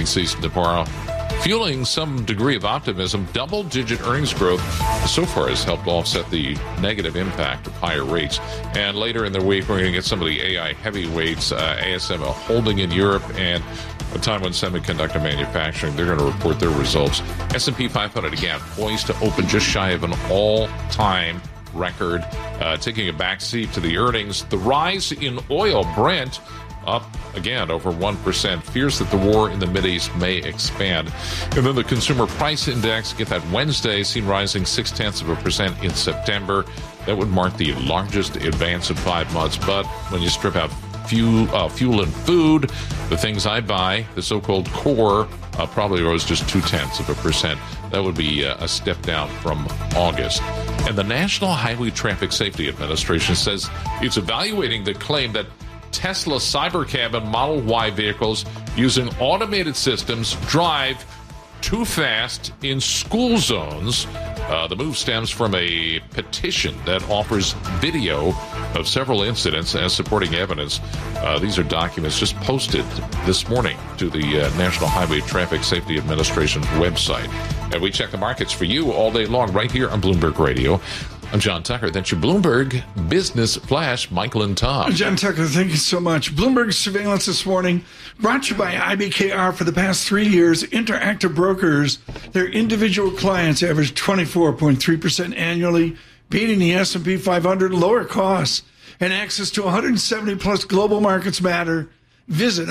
earnings season tomorrow, fueling some degree of optimism. Double-digit earnings growth so far has helped offset the negative impact of higher rates. And later in the week, we're going to get some of the AI heavyweights, ASML Holding in Europe and Taiwan Semiconductor Manufacturing. They're going to report their results. S&P 500, again, poised to open just shy of an all-time record, taking a backseat to the earnings. The rise in oil, Brent, up again over 1%. Fears that the war in the Mideast may expand. And then the consumer price index, get that Wednesday, seen rising 0.6% in September. That would mark the largest advance in 5 months. But when you strip out fuel and food, the things I buy, the so-called core, probably rose just 0.2%. That would be a step down from August. And the National Highway Traffic Safety Administration says it's evaluating the claim that Tesla Cybercab and Model Y vehicles using automated systems drive too fast in school zones. The move stems from a petition that offers video of several incidents as supporting evidence. These are documents just posted this morning to the National Highway Traffic Safety Administration's website. And we check the markets for you all day long right here on Bloomberg Radio. I'm John Tucker. That's your Bloomberg Business Flash, Michael and Tom. John Tucker, thank you so much. Bloomberg Surveillance this morning, brought to you by IBKR. For the past 3 years, Interactive Brokers, their individual clients averaged 24.3% annually, beating the S&P 500, lower costs, and access to 170-plus global markets matter. Visit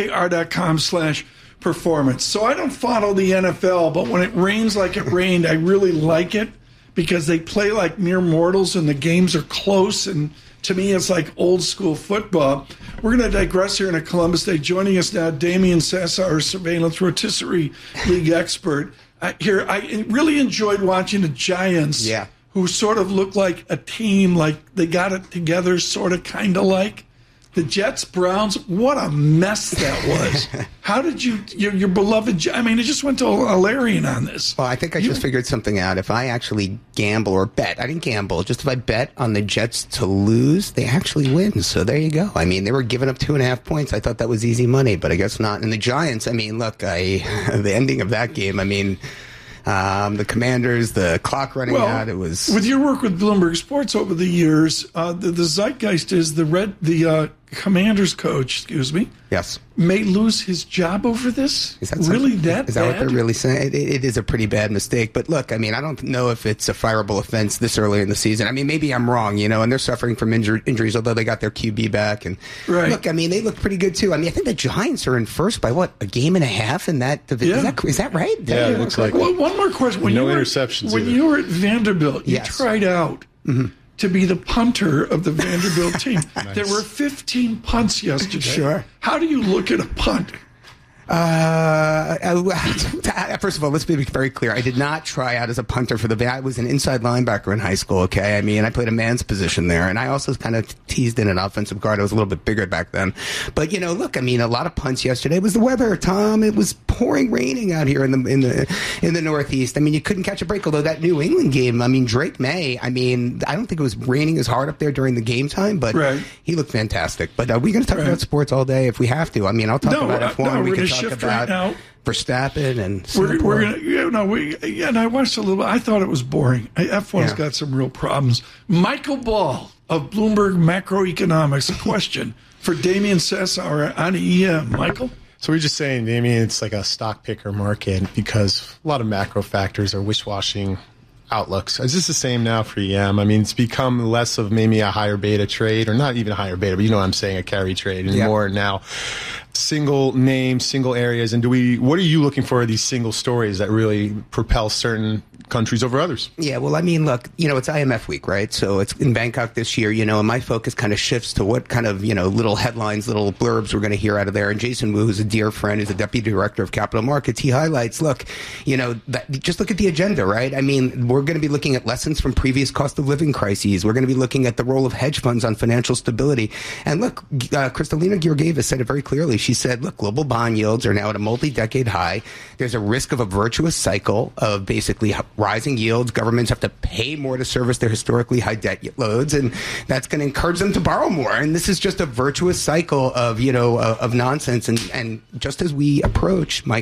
ibkr.com/performance. So I don't follow the NFL, but when it rains like it rained, I really like it, because they play like mere mortals and the games are close. And to me, it's like old school football. We're going to digress here in Columbus Day. Joining us now, Damian Sessa, our surveillance rotisserie league expert. I really enjoyed watching the Giants, who sort of look like a team, like they got it together, sort of, kind of like. The Jets, Browns, what a mess that was. How did your beloved, I mean, it just went to Alarian on this. Well, I think I just figured something out. If I actually gamble or bet, I didn't gamble, just if I bet on the Jets to lose, they actually win. So there you go. I mean, they were giving up 2.5 points. I thought that was easy money, but I guess not. And the Giants, I mean, look, the ending of that game, I mean, the Commanders, the clock running out. It was with your work with Bloomberg Sports over the years. The zeitgeist is the Commanders coach. Excuse me. Yes. May lose his job over this. Is that really that? Is that bad? what they're really saying? It is a pretty bad mistake. But look, I mean, I don't know if it's a fireable offense this early in the season. I mean, maybe I'm wrong, and they're suffering from injuries, although they got their QB back. And look, I mean, they look pretty good too. I mean, I think the Giants are in first by a game and a half in that division. Yeah. Is that right? Yeah, it looks like. Well, one more question. No interceptions. When you were at Vanderbilt, you tried out to be the punter of the Vanderbilt team. Nice. There were 15 punts yesterday. Sure. How do you look at a punt? First of all, let's be very clear. I did not try out as a punter I was an inside linebacker in high school, okay? I mean, I played a man's position there, and I also kind of teased in an offensive guard. I was a little bit bigger back then. But, look, I mean, a lot of punts yesterday. It was the weather, Tom. It was raining out here in the Northeast. I mean, you couldn't catch a break, although that New England game, I mean, Drake May, I mean, I don't think it was raining as hard up there during the game time, but he looked fantastic. But are we going to talk about sports all day if we have to? I mean, I'll talk about F1. We can talk about Verstappen and Singapore. And I watched a little bit. I thought it was boring. F1's got some real problems. Michael Ball of Bloomberg Macroeconomics. A question for Damian Sessa on EM. Michael? So we're just saying, Damian, it's like a stock picker market because a lot of macro factors are wish-washing outlooks. Is this the same now for EM? I mean, it's become less of maybe a higher beta trade, or not even a higher beta, but you know what I'm saying, a carry trade, and more now single names, single areas. And what are you looking for, these single stories that really propel certain countries over others? Yeah, well, I mean, look, it's IMF week, right? So it's in Bangkok this year, and my focus kind of shifts to what kind of, little headlines, little blurbs we're going to hear out of there. And Jason Wu, who's a dear friend, who's the deputy director of capital markets, he highlights, look, just look at the agenda, right? I mean, we're going to be looking at lessons from previous cost of living crises. We're going to be looking at the role of hedge funds on financial stability. And look, Kristalina Georgieva said it very clearly. She said, look, global bond yields are now at a multi-decade high. There's a risk of a virtuous cycle of basically rising yields. Governments have to pay more to service their historically high debt loads, and that's going to encourage them to borrow more. And this is just a virtuous cycle of, of nonsense. And just as we approach, Mike,